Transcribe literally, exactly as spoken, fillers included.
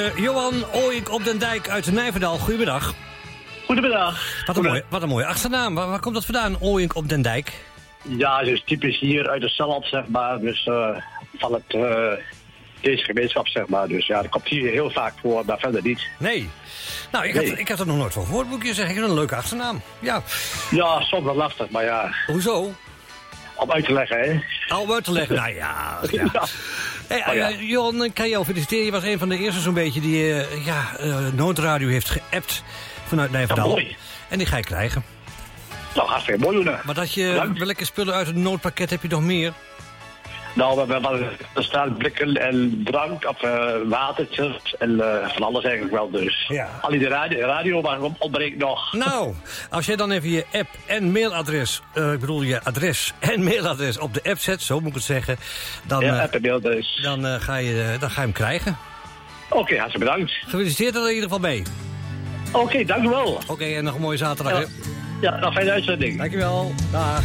Uh, Johan Ooyink op den Dijk uit de Nijverdal. Goedemiddag. Goedemiddag. Wat een, mooie, wat een mooie achternaam. Waar, waar komt dat vandaan, Ooyink op den Dijk? Ja, dus typisch hier uit de Salland, zeg maar. Dus uh, van het, uh, deze gemeenschap, zeg maar. Dus ja, dat komt hier heel vaak voor, maar verder niet. Nee. Nou, ik, nee. Had, ik had er nog nooit van gehoord, moet ik je zeggen. Een leuke achternaam. Ja, ja, soms wel lastig, maar ja. Hoezo? Om uit te leggen, hè? Om uit te leggen, nou ja. ja. ja. Hey, oh, ja. Uh, Johan, ik kan jou feliciteren. Je was een van de eerste zo'n beetje die uh, ja, uh, Noodradio heeft geappt vanuit Nijverdal. Ja, mooi. En die ga je krijgen. Nou, hartstikke mooi, Johan. Maar dat je, welke spullen uit het noodpakket heb je nog meer? Nou, we hebben er staan blikken en drank, of uh, watertjes en uh, van alles eigenlijk wel dus. Ja. Alleen de radio, radio maar ontbreekt nog. Nou, als jij dan even je app en mailadres, uh, ik bedoel je adres en mailadres op de app zet, zo moet ik het zeggen. Dan, ja, uh, app en mailadres. Dan, uh, ga je, dan ga je hem krijgen. Oké, okay, hartstikke bedankt. Gefeliciteerd er in ieder geval mee. Oké, okay, dank u wel. Oké, okay, en nog een mooie zaterdag. Ja, ja, nog fijne uitzending. Dankjewel. Dag.